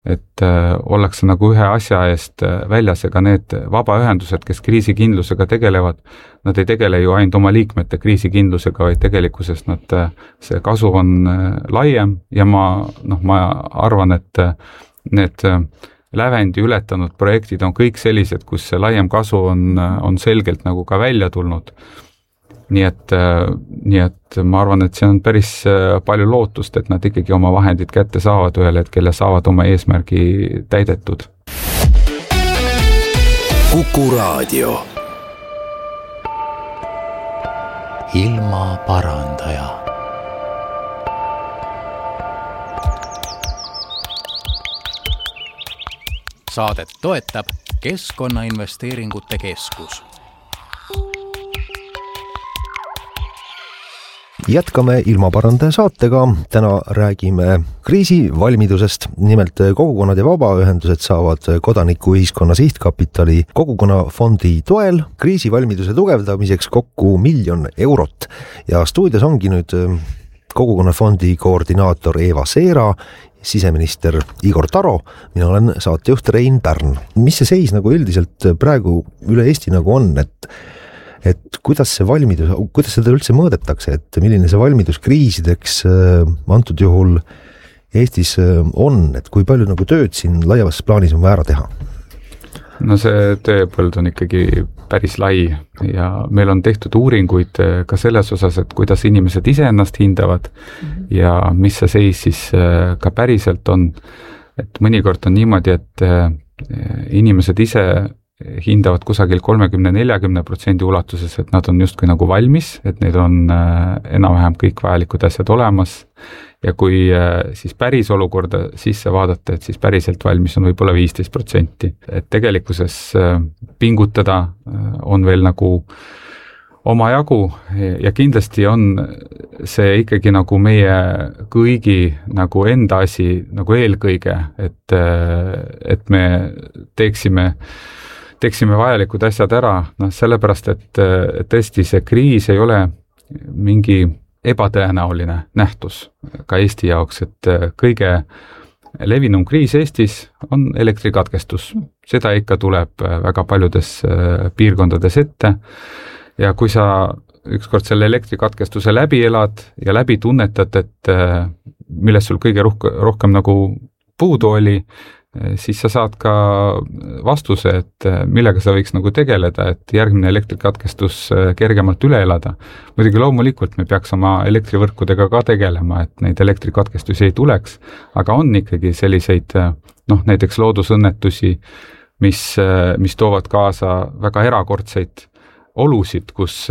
et ollakse nagu ühe asja eest väljas, ega need vabaühendused, kes kriisikindlusega tegelevad, nad ei tegele ju ainult oma liikmete kriisikindlusega, vaid tegelikkuses see kasu on laiem ja ma arvan, et need lävendi ületanud projektid on kõik sellised, kus see laiem kasu on selgelt nagu ka välja tulnud. Nii et ma arvan, et see on päris palju lootust, et nad ikkagi oma vahendid kätte saavad ühel hetkel ja saavad oma eesmärgi täidetud. Kuku Raadio. Ilma parandaja. Saadet toetab Keskkonnainvesteeringute Keskus. Jätkame ilmaparandaja saatega. Täna räägime kriisivalmidusest. Nimelt kogukonnad ja vabaühendused saavad kodanikuühiskonna sihtkapitali kogukonnafondi toel kriisivalmiduse tugevdamiseks kokku 1 000 000 eurot. Ja stuudios ongi nüüd kogukonnafondi koordinaator Eeva Seera, siseminister Igor Taro, mina olen saatejuht Rein Pärn. Mis see seis nagu üldiselt praegu üle Eesti nagu on, et kuidas see valmidus, kuidas seda üldse mõõdetakse, et milline see valmidus kriisideks antud juhul Eestis on, et kui palju nagu tööd siin laiavas plaanis on vaja ära teha? No see tööpõld on ikkagi päris lai ja meil on tehtud uuringuid ka selles osas, et kuidas inimesed ise ennast hindavad ja mis see seis siis ka päriselt on. Et mõnikord on niimoodi, et inimesed ise hindavad kusagil 30-40% ulatuses, et nad on justkui nagu valmis, et neil on enam-vähem kõik vajalikud asjad olemas ja kui siis päris olukorda sisse vaadata, et siis päriselt valmis on võib-olla 15%. Et tegelikkuses pingutada on veel nagu omajagu ja kindlasti on see ikkagi nagu meie kõigi nagu enda asi nagu eelkõige, et me teeksime vajalikud asjad ära, sellepärast, et tõesti see kriis ei ole mingi ebatõenäoline nähtus ka Eesti jaoks, et kõige levinum kriis Eestis on elektrikatkestus. Seda ikka tuleb väga paljudes piirkondades ette ja kui sa ükskord selle elektrikatkestuse läbi elad ja läbi tunnetad, et millest sul kõige rohkem nagu puudu oli, siis sa saad ka vastuse, et millega sa võiks nagu tegeleda, et järgmine elektrikatkestus kergemalt üle elada. Muidugi loomulikult me peaks oma elektrivõrkudega ka tegelema, et neid elektrikatkestusi ei tuleks, aga on ikkagi selliseid näiteks loodusõnnetusi, mis toovad kaasa väga erakordseid olusid, kus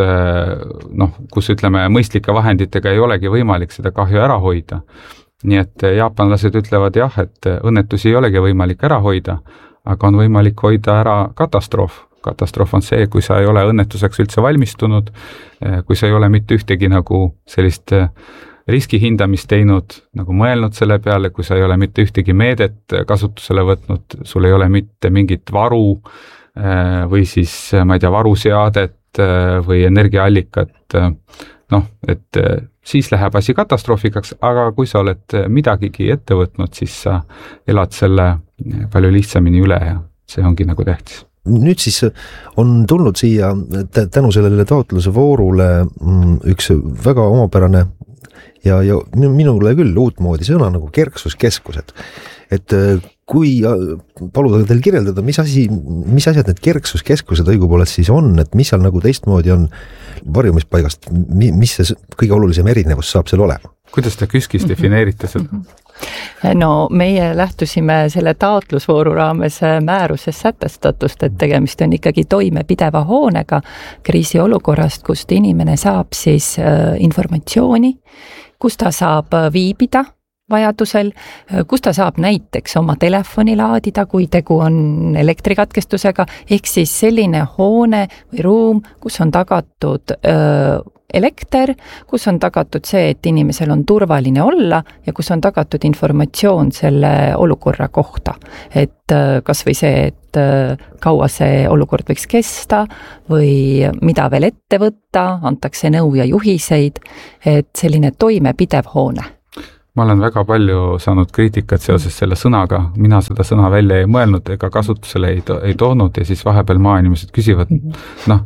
ütleme mõistlike vahenditega ei olegi võimalik seda kahju ära hoida. Nii et jaapanlased ütlevad jah, et õnnetusi ei olegi võimalik ära hoida, aga on võimalik hoida ära katastroof. Katastroof on see, kui sa ei ole õnnetuseks üldse valmistunud, kui sa ei ole mitte ühtegi nagu sellist riskihindamist teinud, nagu mõelnud selle peale, kui sa ei ole mitte ühtegi meedet kasutusele võtnud, sul ei ole mitte mingit varu või siis, ma ei tea, varuseadet või energiaallikat, et siis läheb asi katastroofikaks, aga kui sa oled midagigi ette võtnud, siis sa elad selle palju lihtsamini üle ja see ongi nagu tähtis. Nüüd siis on tulnud siia tänu sellele taotluse voorule üks väga omapärane ja minule küll uutmoodi sõna nagu kerksuskeskused. Et kui paluda teil kirjeldada, mis asjad need kerksuskeskused õigupoolest siis on, et mis seal nagu teistmoodi on varjumispaigast, mis see kõige olulisem erinevus saab seal olema? Kuidas te KÜSKis defineerite seda? No meie lähtusime selle taotlusvooru raames määruses sätestatust, et tegemist on ikkagi toimepideva hoonega kriisiolukorrast, kust inimene saab siis informatsiooni, kus ta saab viibida vajadusel, kus ta saab näiteks oma telefoni laadida, kui tegu on elektrikatkestusega, ehk siis selline hoone või ruum, kus on tagatud elekter, kus on tagatud see, et inimesel on turvaline olla ja kus on tagatud informatsioon selle olukorra kohta. Et kas või see, et kaua see olukord võiks kesta või mida veel ette võtta, antakse nõu ja juhiseid, et selline toimepidev hoone. ma olen väga palju saanud kriitikat seoses selle sõnaga, mina seda sõna välja ei mõelnud ega kasutusele ei toonud ja siis vahepeal maainimesed küsivad, noh,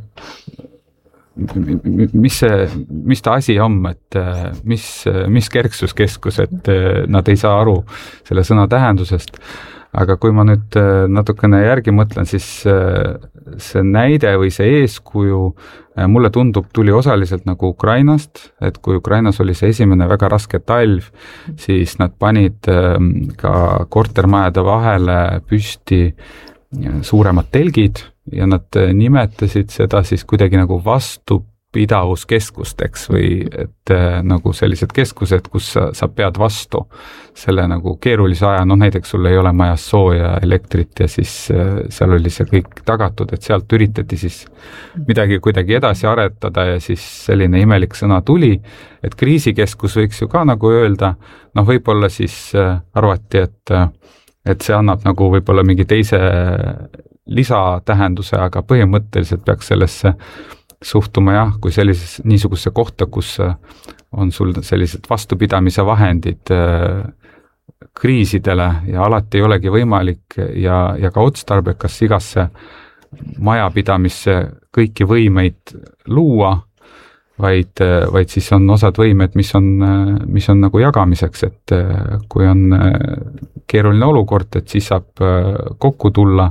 mis ta asi on, et mis kerksuskeskus, et nad ei saa aru selle sõna tähendusest. Aga kui ma nüüd natukene järgi mõtlen, siis see näide või see eeskuju mulle tundub, tuli osaliselt nagu Ukrainast, et kui Ukrainas oli see esimene väga raske talv, siis nad panid ka kortermajade vahele püsti suuremad telgid ja nad nimetasid seda siis kuidagi nagu vastupidavuskeskusteks või et nagu sellised keskused, kus sa pead vastu selle nagu keerulise aja, noh näiteks sul ei ole majas sooja elektrit ja siis seal oli see kõik tagatud, et sealt üritati siis midagi kuidagi edasi aretada ja siis selline imelik sõna tuli, et kriisikeskus võiks ju ka nagu öelda, noh võib-olla siis arvati, et see annab nagu võib-olla mingi teise lisatähenduse, aga põhimõtteliselt peaks sellesse suhtuma jah, kui niisuguse kohta, kus on sul sellised vastupidamise vahendid kriisidele ja alati ei olegi võimalik ja ka otstarbekas igasse majapidamisse kõiki võimeid luua, vaid siis on osad võimed, mis on nagu jagamiseks, et kui on keeruline olukord, et siis saab kokku tulla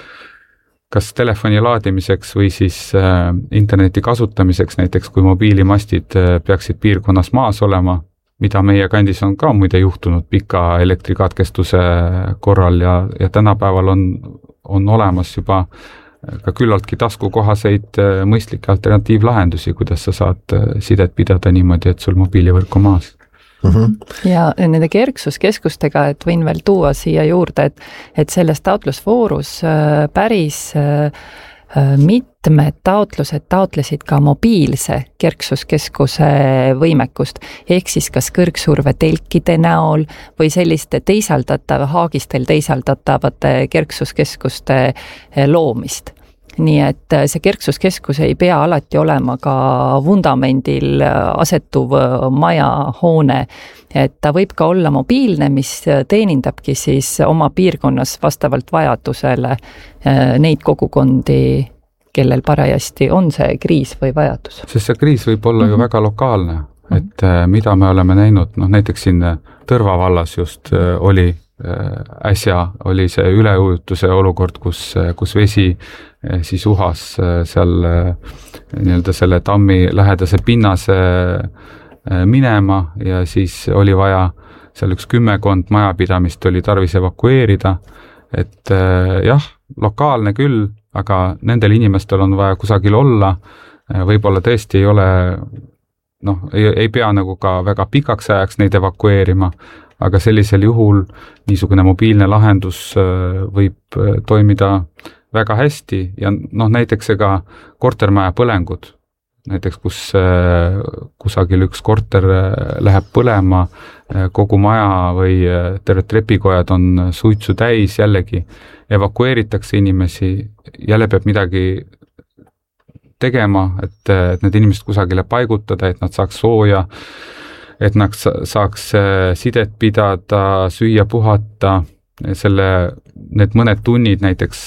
kas telefoni laadimiseks või siis interneti kasutamiseks, näiteks kui mobiilimastid peaksid piirkonnas maas olema, mida meie kandis on ka muide juhtunud pika elektrikatkestuse korral ja tänapäeval on olemas juba ka küllaltki taskukohaseid mõistlikke alternatiivlahendusi, kuidas sa saad sidet pidada niimoodi, et sul mobiilivõrk on maas. Ja nende kerksuskeskustega, et võin veel tuua siia juurde, et selles taotlusvoorus päris mitmed taotlused taotlesid ka mobiilse kerksuskeskuse võimekust, ehk siis kas kõrgsurvetelkide näol või selliste haagistel teisaldatavate kerksuskeskuste loomist. Nii et see kerksuskeskus ei pea alati olema ka vundamendil asetuv majahoone, et ta võib ka olla mobiilne, mis teenindabki siis oma piirkonnas vastavalt vajadusele neid kogukondi, kellel parajasti on see kriis või vajadus. Sest see kriis võib olla ju väga lokaalne, et mida me oleme näinud, noh näiteks siin Tõrva vallas just äsja oli see üleujutuse olukord, kus vesi siis uhas seal nii-öelda selle tammi lähedase pinnase minema ja siis oli vaja seal 10 majapidamist oli tarvis evakueerida, et jah, lokaalne küll, aga nendel inimestel on vaja kusagil olla, võib-olla tõesti ei ole, noh, ei pea nagu ka väga pikaks ajaks neid evakueerima, aga sellisel juhul niisugune mobiilne lahendus võib toimida väga hästi ja noh, näiteks ega kortermaja põlengud, näiteks kus kusagil üks korter läheb põlema, kogu maja või terved trepikojad on suitsu täis, jällegi evakueeritakse inimesi, jälle peab midagi tegema, et need inimesed kusagile paigutada, et nad saaks sooja, et nad saaks sidet pidada, süüa, puhata, need mõned tunnid näiteks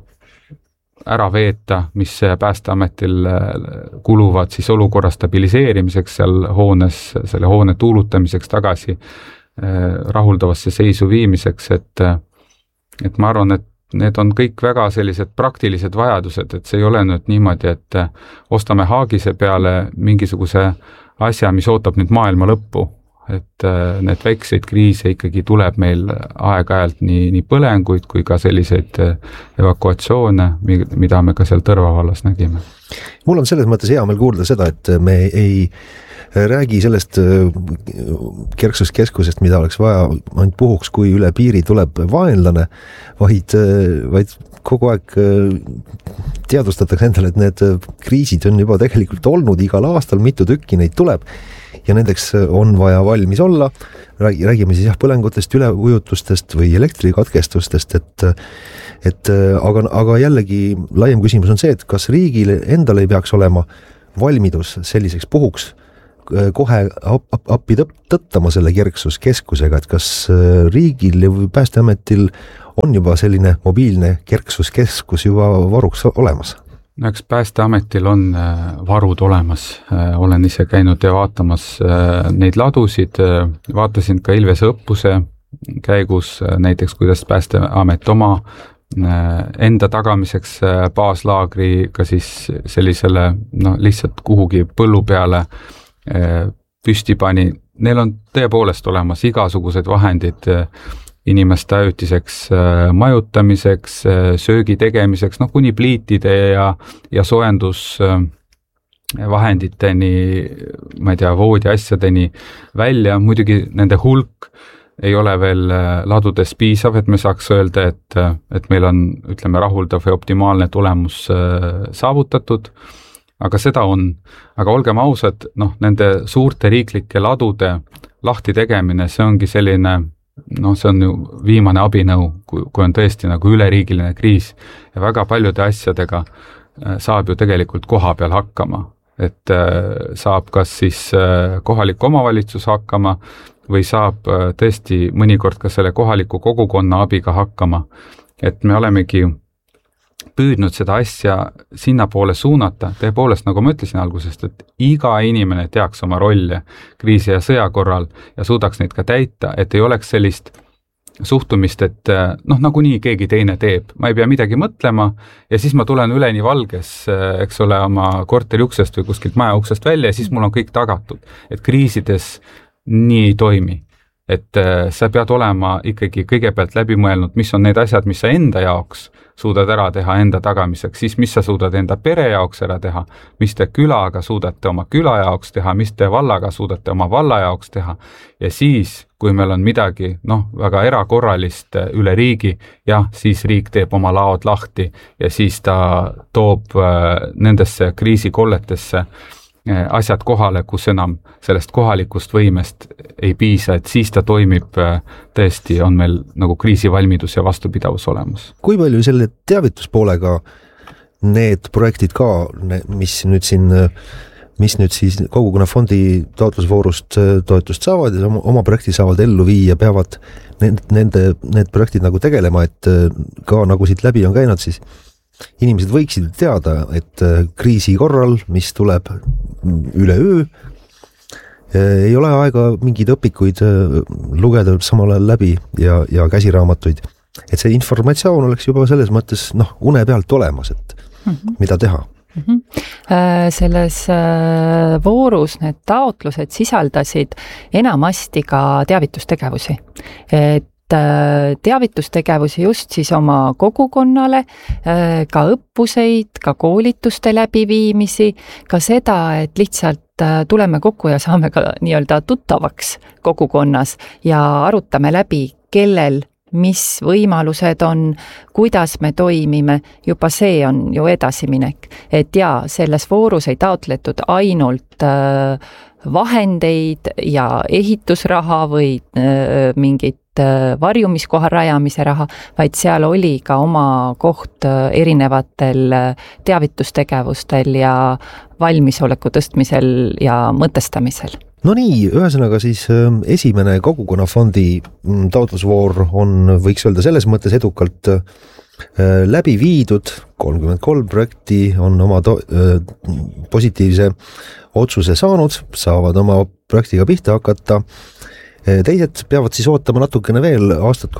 ära veeta, mis Päästeametil kuluvad siis olukorra stabiliseerimiseks seal hoones, selle hoone tuulutamiseks tagasi rahuldavasse seisu viimiseks, et ma arvan, et need on kõik väga sellised praktilised vajadused, et see ei ole nüüd niimoodi, et ostame haagise peale mingisuguse asja, mis ootab nüüd maailma lõppu, et need väikseid kriise ikkagi tuleb meil aeg-ajalt nii põlenguid kui ka selliseid evakuatsioone, mida me ka seal Tõrva vallas nägime. Mul on selles mõttes hea meel kuulda seda, et me ei räägi sellest kerksuskeskusest, mida oleks vaja ainult puhuks, kui üle piiri tuleb vaenlane, vaid kogu aeg teadvustatakse endale, et need kriisid on juba tegelikult olnud igal aastal, mitu tükki neid tuleb ja nendeks on vaja valmis olla. Räägime siis põlengutest, üleujutustest või elektrikatkestustest, aga jällegi laiem küsimus on see, et kas riigil endal ei peaks olema valmidus selliseks puhuks kohe appi tõttama selle kerksuskeskusega, et kas riigil või Päästeametil on juba selline mobiilne kerksuskeskus juba varuks olemas? No eks Päästeametil on varud olemas, olen ise käinud ja vaatamas neid ladusid, vaatasin ka Ilvese õppuse käigus näiteks, kuidas Päästeamet oma enda tagamiseks baaslaagri ka siis sellisele lihtsalt kuhugi põllu peale püsti pani. Neil on tõepoolest olemas igasugused vahendid inimeste ajutiseks majutamiseks, söögi tegemiseks, kuni pliitide ja soojendusvahenditeni, ma ei tea, voodi asjadeni välja. Muidugi nende hulk ei ole veel ladudes piisav, et me saaks öelda, et meil on, ütleme, rahuldav ja optimaalne tulemus saavutatud, aga seda on. Aga olgem ausad, nende suurte riiklike ladude lahti tegemine, see ongi selline, see on ju viimane abinõu, kui on tõesti nagu üleriigiline kriis ja väga paljude asjadega saab ju tegelikult koha peal hakkama, et saab kas siis kohalik omavalitsus hakkama või saab tõesti mõnikord ka selle kohaliku kogukonna abiga hakkama. Et me olemegi püüdnud seda asja sinna poole suunata, tõepoolest, nagu ma ütlesin algusest, et iga inimene teaks oma rolle kriisi ja sõja korral ja suudaks neid ka täita, et ei oleks sellist suhtumist, et nagunii keegi teine teeb, ma ei pea midagi mõtlema ja siis ma tulen üleni valges, eks ole, oma korteri uksest või kuskilt maja uksest välja ja siis mul on kõik tagatud. Et kriisides nii ei toimi, et sa pead olema ikkagi kõigepealt läbi mõelnud, mis on need asjad, mis sa enda jaoks suudad ära teha enda tagamiseks, siis mis sa suudad enda pere jaoks ära teha, mis te külaga suudate oma küla jaoks teha, mis te vallaga suudate oma valla jaoks teha ja siis, kui meil on midagi väga erakorralist üle riigi, siis riik teeb oma laod lahti ja siis ta toob nendesse kriisikolletesse asjad kohale, kus enam sellest kohalikust võimest ei piisa, et siis ta toimib tõesti, on meil nagu kriisivalmidus ja vastupidavus olemas. Kui palju selle teavituspoolega need projektid ka, mis nüüd siis kogukonnafondi taotlusvoorust toetust saavad ja oma projekti saavad ellu viia, peavad need projektid nagu tegelema, et ka nagu siit läbi on käinud, siis inimesed võiksid teada, et kriisi korral, mis tuleb üleöö, ei ole aega mingeid õpikuid lugeda samal ajal läbi ja käsiraamatuid. Et see informatsioon oleks juba selles mõttes une pealt olemas, et mida teha. Selles voorus need taotlused sisaldasid enamasti ka teavitustegevusi, et teavitustegevusi just siis oma kogukonnale, ka õppuseid, ka koolituste läbiviimisi, ka seda, et lihtsalt tuleme kokku ja saame ka nii-öelda tuttavaks kogukonnas ja arutame läbi, kellel mis võimalused on, kuidas me toimime, juba see on ju edasiminek. Et selles voorus ei taotletud ainult vahendeid ja ehitusraha või mingit varjumiskoha rajamise raha, vaid seal oli ka oma koht erinevatel teavitustegevustel ja valmisoleku tõstmisel ja mõtestamisel. No nii, ühesõnaga siis esimene kogukonnafondi taotlusvoor on, võiks öelda, selles mõttes edukalt läbi viidud, 33 projekti on oma positiivse otsuse saanud, saavad oma projektiga pihta hakata. Teised peavad siis ootama natukene veel aastat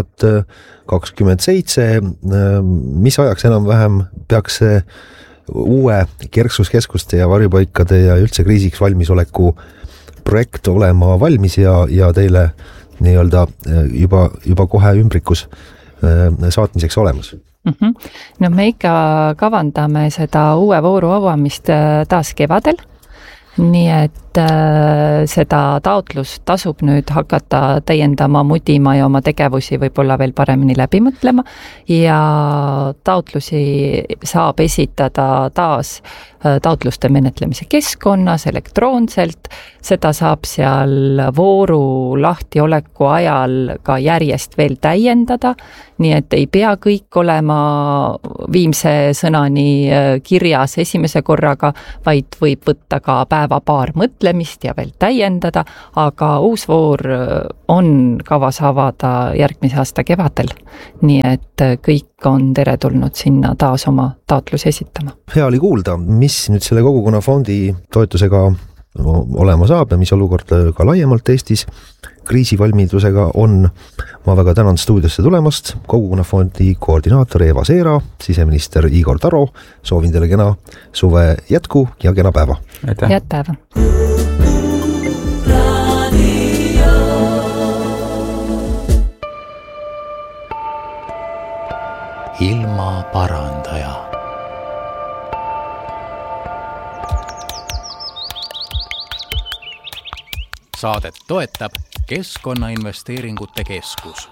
2027, mis ajaks enam-vähem peaks see uue kerksuskeskuste ja varjupaikade ja üldse kriisiks valmisoleku projekt olema valmis ja teile nii-öelda juba kohe ümbrikus saatmiseks olemas. No me ikka kavandame seda uue vooru avamist taas kevadel, nii et seda taotlust tasub nüüd hakata täiendama, mudima ja oma tegevusi võib-olla veel paremini läbi mõtlema ja taotlusi saab esitada taas taotluste menetlemise keskkonnas elektroonselt, seda saab seal vooru lahtioleku ajal ka järjest veel täiendada, nii et ei pea kõik olema viimse sõnani kirjas esimese korraga, vaid võib võtta ka päeva-paar mõtlemist mõtlemist ja veel täiendada, aga uus voor on kavas avada järgmise aasta kevadel. Nii et kõik on teretulnud sinna taas oma taotlusi esitama. Hea oli kuulda, mis nüüd selle kogukonnafondi toetusega olema saab ja mis olukord ka laiemalt Eestis kriisivalmidusega on. Ma väga tänan stuudiosse tulemast, kogukonnafondi koordinaator Eva Seera, siseminister Igor Taro. Soovin teile kena suve jätku ja kena päeva. Head päeva. Ilmaparandaja. Saadet toetab Keskkonnainvesteeringute Keskus.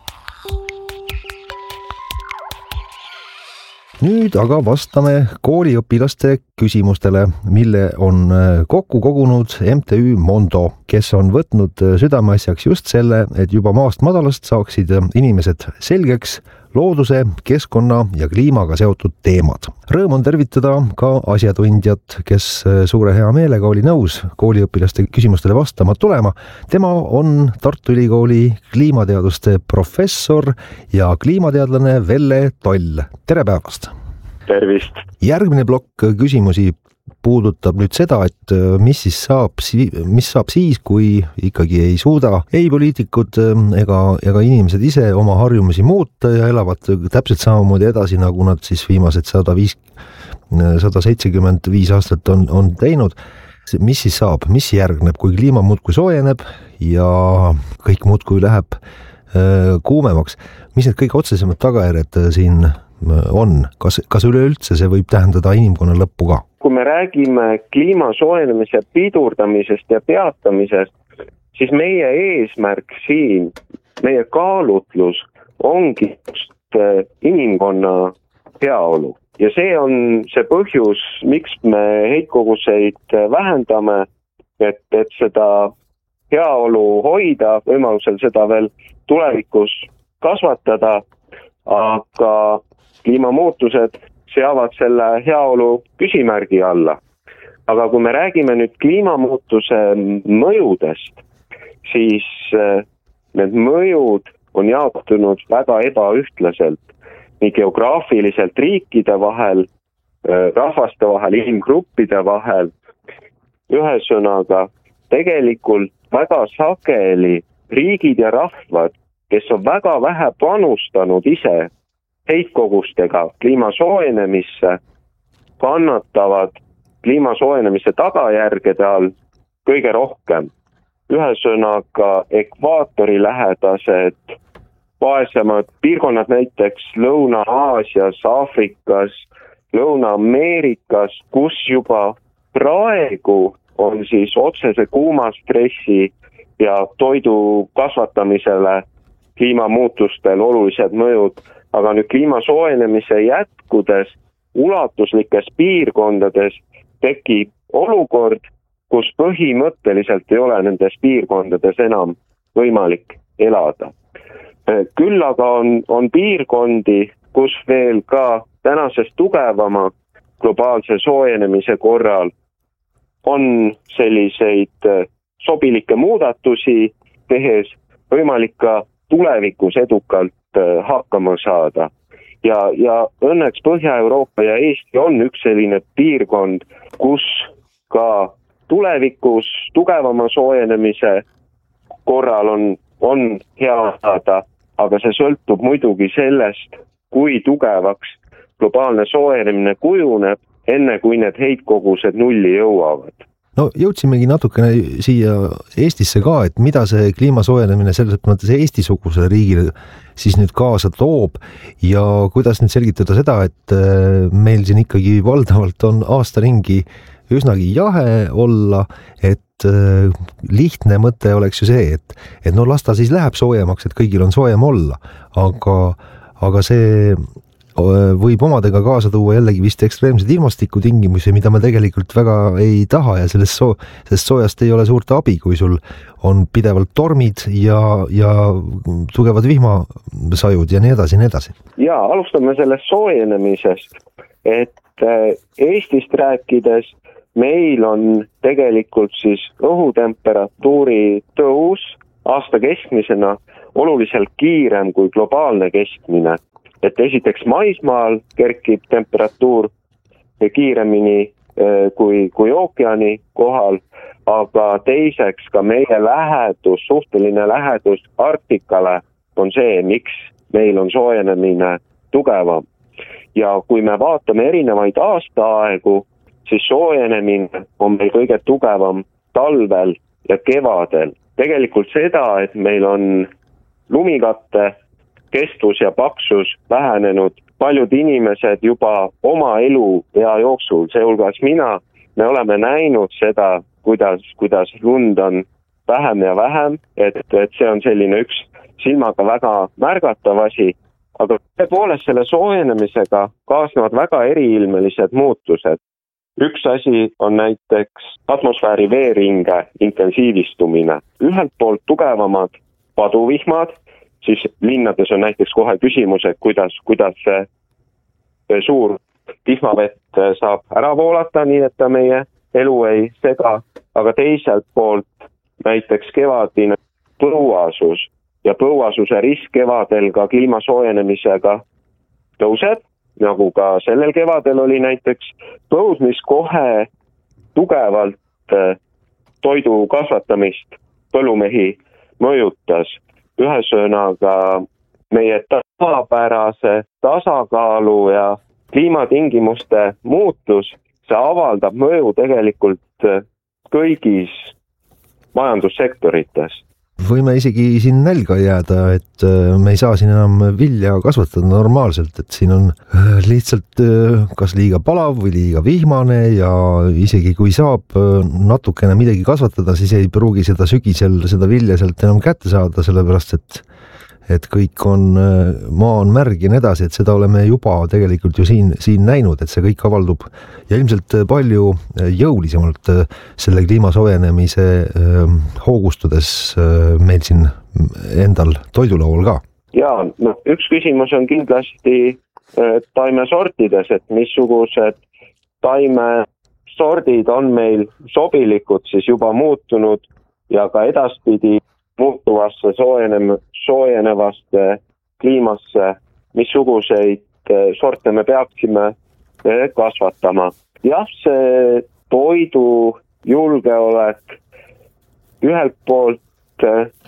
Nüüd aga vastame kooliõpilaste küsimustele, mille on kokku kogunud MTÜ Mondo, kes on võtnud südameasjaks just selle, et juba maast madalast saaksid inimesed selgeks looduse, keskkonna ja kliimaga seotud teemad. Rõõm on tervitada ka asjatundjat, kes suure hea meelega oli nõus kooliõpilaste küsimustele vastama tulema. Tema on Tartu Ülikooli kliimateaduste professor ja kliimateadlane Velle Toll. Tere päevast! Tervist! Järgmine plokk küsimusi puudutab nüüd seda, et mis saab siis, kui ikkagi ei suuda ei poliitikud ega inimesed ise oma harjumusi muuta ja elavad täpselt samamoodi edasi, nagu nad siis viimased 175 aastat on teinud. Mis siis saab, mis järgneb, kui kliima muudkui soojeneb ja kõik muudkui läheb kuumemaks? Mis need kõige otsesemad tagajärjed siin on? Kas üleüldse see võib tähendada inimkonna lõppu ka? Kui me räägime kliima soojenemise pidurdamisest ja peatamisest, siis meie eesmärk siin, meie kaalutlus ongi just inimkonna heaolu. Ja see on see põhjus, miks me heitkoguseid vähendame, et seda heaolu hoida, võimalusel seda veel tulevikus kasvatada, aga kliimamuutused seavad selle heaolu küsimärgi alla. Aga kui me räägime nüüd kliimamuutuse mõjudest, siis need mõjud on jaotunud väga ebaühtlaselt nii geograafiliselt riikide vahel, rahvaste vahel, inimgruppide vahel. Ühesõnaga, tegelikult väga sageli riigid ja rahvad, kes on väga vähe panustanud ise heitkogustega kliima soojenemisse, kannatavad kliima soojenemise tagajärgede all kõige rohkem. Ühesõnaga, ekvaatori lähedased vaesemad piirkonnad näiteks Lõuna-Aasias, Aafrikas, Lõuna-Ameerikas, kus juba praegu on siis otsese kuumastressi ja toidu kasvatamisele kliimamuutustel olulised mõjud. Aga nüüd kliima soojenemise jätkudes ulatuslikes piirkondades tekib olukord, kus põhimõtteliselt ei ole nendes piirkondades enam võimalik elada. Küll aga on piirkondi, kus veel ka tänasest tugevama globaalse soojenemise korral on selliseid sobilikke muudatusi tehes võimalik ka tulevikus edukalt hakkama saada. Ja õnneks Põhja-Euroopa ja Eesti on üks selline piirkond, kus ka tulevikus tugevama soojenemise korral on hea saada, aga see sõltub muidugi sellest, kui tugevaks globaalne soojenemine kujuneb, enne kui need heitkogused nulli jõuavad. No jõudsimegi natukene siia Eestisse ka, et mida see kliima soojenemine selles mõttes Eesti-sugusele riigile siis nüüd kaasa toob ja kuidas nüüd selgitada seda, et meil siin ikkagi valdavalt on aasta ringi üsnagi jahe olla, et lihtne mõte oleks ju see, et no las ta siis läheb soojemaks, et kõigil on soojem olla, aga see võib omadega kaasa tuua jällegi vist ekstreemsed ilmastikutingimusi, mida me tegelikult väga ei taha ja sellest soojast ei ole suurt abi, kui sul on pidevalt tormid ja tugevad vihmasajud ja nii edasi, nii edasi. Ja, alustame sellest soojenemisest, et Eestist rääkides meil on tegelikult siis õhutemperatuuri tõus aasta keskmisena oluliselt kiirem kui globaalne keskmine. Et esiteks maismaal kerkib temperatuur kiiremini kui ookeani kohal, aga teiseks ka meie lähedus, suhteline lähedus Arktikale on see, miks meil on soojenemine tugevam. Ja kui me vaatame erinevaid aastaaegu, siis soojenemine on meil kõige tugevam talvel ja kevadel. Tegelikult seda, et meil on lumikatte kestvus ja paksus vähenenud, paljud inimesed juba oma eluea jooksul, seehulgas mina, me oleme näinud seda, kuidas lund on vähem ja vähem, et see on selline üks silmaga väga märgatav asi, aga tõepoolest selle soojenemisega kaasnevad väga eriilmelised muutused. Üks asi on näiteks atmosfääri veeringe intensiivistumine. Ühelt poolt tugevamad paduvihmad, siis linnades on näiteks kohe küsimus, et kuidas see suur vihmavett saab ära voolata, nii et ta meie elu ei sega, aga teiselt poolt näiteks kevadine põuasus ja põuasuse risk kevadel ka kliima soojenemisega tõuseb, nagu ka sellel kevadel oli näiteks põud, mis kohe tugevalt toidu kasvatamist põllumehi mõjutas. Ühesõnaga meie tavapärase tasakaalu ja kliimatingimuste muutus, see avaldab mõju tegelikult kõigis majandussektorites. Võime isegi siin nälga jääda, et me ei saa siin enam vilja kasvatada normaalselt, et siin on lihtsalt kas liiga palav või liiga vihmane ja isegi kui saab natukene midagi kasvatada, siis ei pruugi seda sügisel seda vilja sealt enam kätte saada, sellepärast et kõik on, maa on märg ja nii edasi, et seda oleme juba tegelikult ju siin näinud, et see kõik avaldub ja ilmselt palju jõulisemalt selle kliima soojenemise hoogustudes meil siin endal toidulaual ka. Jaa, üks küsimus on kindlasti taimesortides, et missugused taimesordid on meil sobilikud siis juba muutunud ja ka edaspidi muutuvasse soojenevaste kliimasse, missuguseid sorte me peaksime kasvatama. Jah, see toidu julgeolek ühelt poolt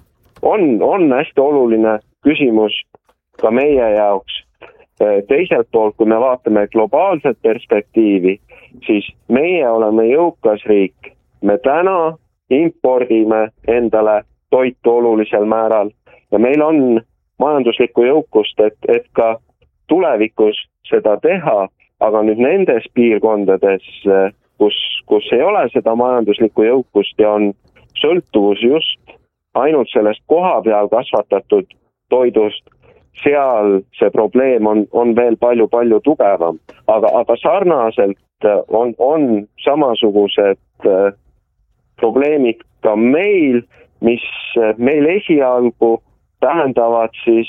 on hästi oluline küsimus ka meie jaoks. Teiselt poolt, kui me vaatame globaalset perspektiivi, siis meie oleme jõukas riik. Me täna impordime endale toitu olulisel määral ja meil on majanduslikku jõukust, et ka tulevikus seda teha, aga nüüd nendes piirkondades, kus ei ole seda majanduslikku jõukust ja on sõltuvus just ainult sellest koha peal kasvatatud toidust, seal see probleem on veel palju tugevam. Aga sarnaselt on samasugused probleemid ka meil, mis meil esialgu tähendavad siis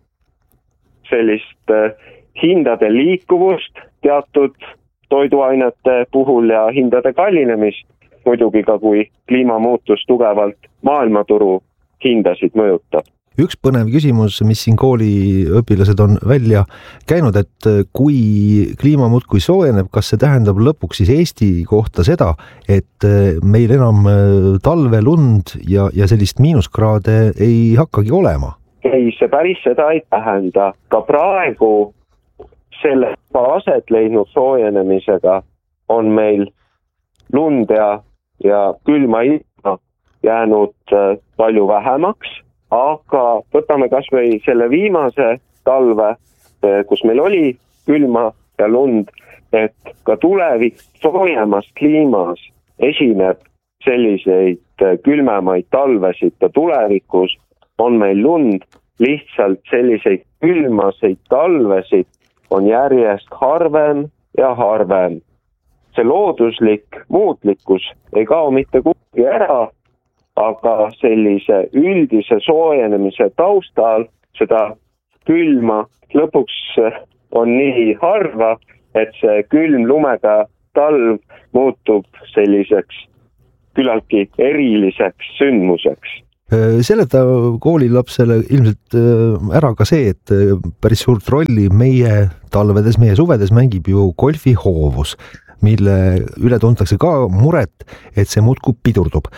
sellist hindade liikuvust teatud toiduainete puhul ja hindade kallinemist, muidugi ka kui kliimamuutus tugevalt maailmaturu hindasid mõjutab. Üks põnev küsimus, mis siin kooliõpilased on välja käinud, et kui kliima muudkui soojeneb, kas see tähendab lõpuks siis Eesti kohta seda, et meil enam talvelund ja sellist miinuskraade ei hakkagi olema? Ei, see päris seda ei tähenda. Ka praegu selle aset leidnud soojenemisega on meil lund ja külma ilma jäänud palju vähemaks. Aga võtame kas või selle viimase talve, kus meil oli külma ja lund, et ka tulevik soojemas kliimas esineb selliseid külmemaid talvesid ja tulevikus on meil lund, lihtsalt selliseid külmaseid talvesid on järjest harvem ja harvem. See looduslik muutlikkus ei kao mitte kuhugi ära, aga sellise üldise soojenemise taustal seda külma lõpuks on nii harva, et see külm lumega talv muutub selliseks küllaltki eriliseks sündmuseks. Seleta koolilapsele ilmselt ära ka see, et päris suurt rolli meie talvedes, meie suvedes mängib ju golfihoovus, mille üle tuntakse ka muret, et see muudkui pidurdub.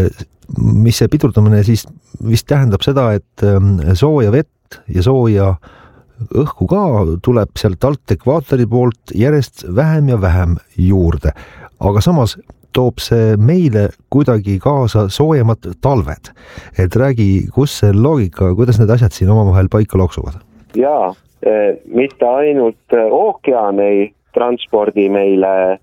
Mis see pidurdamine siis vist tähendab seda, et sooja vett ja sooja õhku ka tuleb sealt alt ekvaatori poolt järjest vähem ja vähem juurde, aga samas toob see meile kuidagi kaasa soojemad talved. Et räägi, kus see loogika, kuidas need asjad siin omavahel paika loksuvad? Jaa, mitte ainult ookean ei transpordi meile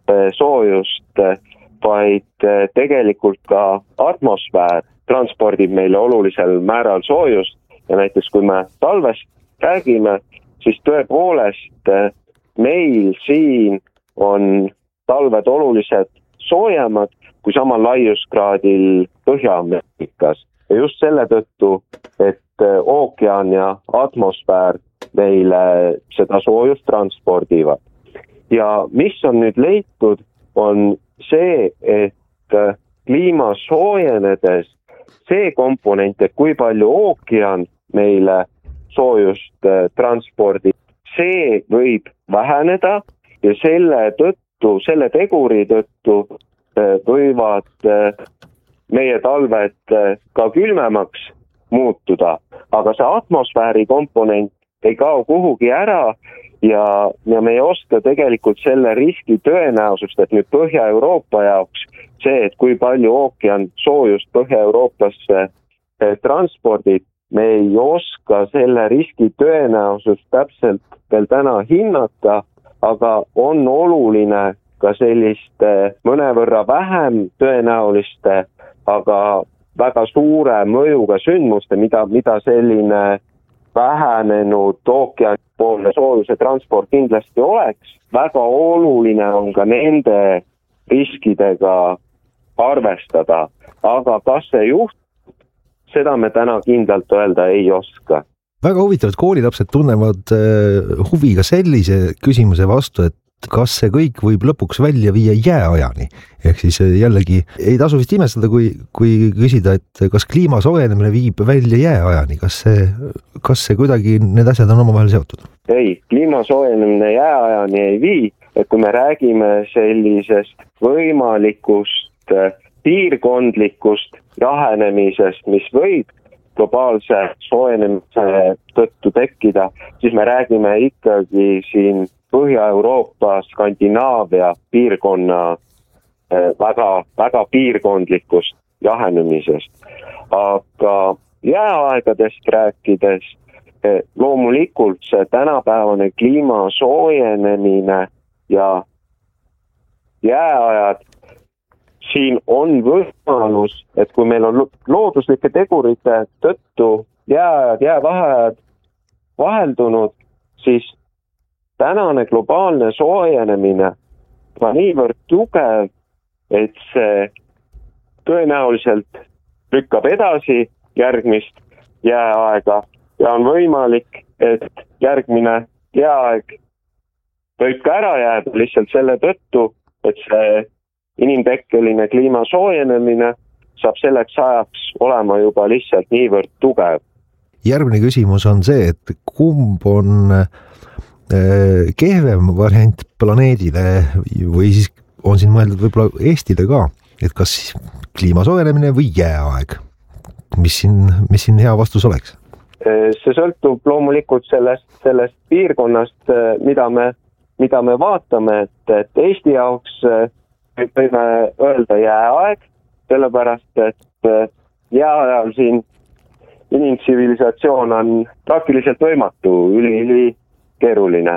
soojust, vaid tegelikult ka atmosfäär transpordib meile olulisel määral soojust ja näiteks kui me talvest räägime, siis tõepoolest meil siin on talved olulised soojemad kui samal laiuskraadil Põhja-Ameerikas. Ja just selle tõttu, et ookean ja atmosfäär meile seda soojust transpordivad. Ja mis on nüüd leitud, on see, et kliima soojenedes see komponent, et kui palju ookean meile soojust transpordib, see võib väheneda ja selle teguri tõttu võivad meie talved ka külmemaks muutuda, aga see atmosfääri komponent ei kao kuhugi ära ja me ei oska tegelikult selle riski tõenäosust, et nüüd Põhja-Euroopa jaoks see, et kui palju ookean soojust Põhja-Euroopasse transpordib, me ei oska selle riski tõenäosust täpselt veel täna hinnata, aga on oluline ka selliste mõnevõrra vähem tõenäoliste, aga väga suure mõjuga sündmuste, mida selline vähenenud ookeanipoolne soojuse transport kindlasti oleks. Väga oluline on ka nende riskidega arvestada, aga kas see juhtub, seda me täna kindlalt öelda ei oska. Väga huvitavad koolilapsed tunnevad huvi ka sellise küsimuse vastu, et kas see kõik võib lõpuks välja viia jääajani. Ehk siis jällegi ei tasu vist imestada, kui küsida, et kas kliima soojenemine viib välja jääajani. Kas see kuidagi, need asjad on omavahel seotud? Ei, kliima soojenemine jääajani ei vii. Et kui me räägime sellisest võimalikust piirkondlikust jahenemisest, mis võib globaalse soojenemise tõttu tekkida, siis me räägime ikkagi siin Põhja-Euroopa, Skandinaavia piirkonna väga piirkondlikust jahenemisest. Aga jääaegadest rääkides, loomulikult see tänapäevane kliima soojenemine ja jääajad, siin on võimalus, et kui meil on looduslike tegurite tõttu jääajad, jäävaheajad vaheldunud, siis tänane globaalne soojenemine on niivõrd tugev, et see tõenäoliselt lükkab edasi järgmist jääaega ja on võimalik, et järgmine jääaeg võib ka ära jääda lihtsalt selle tõttu, et see inimtekkeline kliima soojenemine saab selleks ajaks olema juba lihtsalt niivõrd tugev. Järgmine küsimus on see, et kumb on kehvem variant planeedile või siis on siin mõeldud võib-olla Eestile ka, et kas kliima soojenemine või jääaeg, mis siin hea vastus oleks? See sõltub loomulikult sellest piirkonnast, mida me vaatame, et Eesti jaoks võime öelda jääaeg, sellepärast et jääajal siin inimtsivilisatsioon on praktiliselt võimatu, üli keeruline.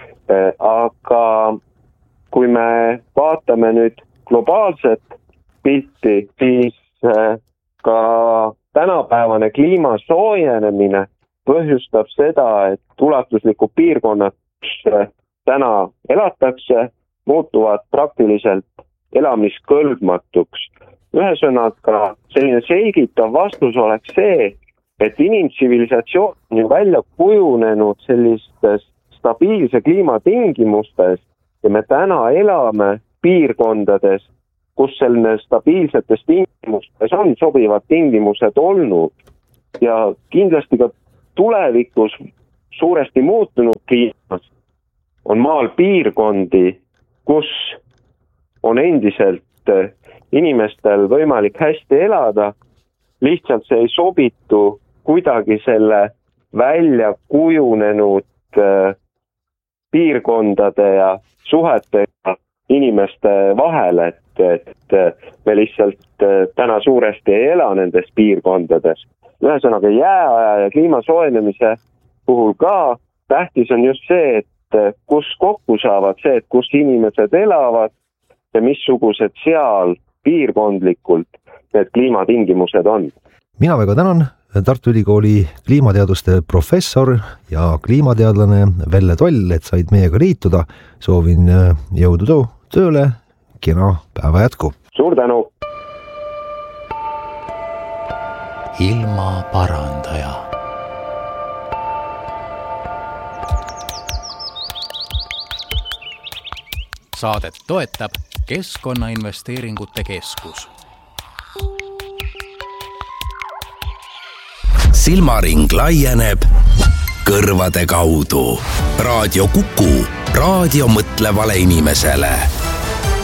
Aga kui me vaatame nüüd globaalset pilti, siis ka tänapäevane kliima soojenemine põhjustab seda, et ulatuslikud piirkonnad, kus täna elatakse, muutuvad praktiliselt elamiskõlbmatuks. Ühesõnaga, selline selgitav vastus oleks see, et inimtsivilisatsioon on ju välja kujunenud sellistes stabiilse kliima tingimustes ja me täna elame piirkondades, kus selline stabiilsetes tingimustes on sobivad tingimused olnud ja kindlasti ka tulevikus suuresti muutunud kliimas on maal piirkondi, kus on endiselt inimestel võimalik hästi elada, lihtsalt see ei sobitu kuidagi selle välja kujunenud piirkondade ja suhetega inimeste vahel, et me lihtsalt täna suuresti ei ela nendes piirkondades. Ühesõnaga jääaja ja kliima soojenemise puhul ka tähtis on just see, et kus kokku saavad see, et kus inimesed elavad ja missugused seal piirkondlikult need kliimatingimused on. Mina väga tänan Tartu Ülikooli kliimateaduste professor ja kliimateadlane Velle Toll, et said meiega liituda. Soovin jõudu tööle, kena päeva jätku. Suur tänu! Ilmaparandaja. Saadet toetab Keskkonnainvesteeringute Keskus. Silmaring laieneb kõrvade kaudu. Raadio Kuku, raadio mõtlevale inimesele.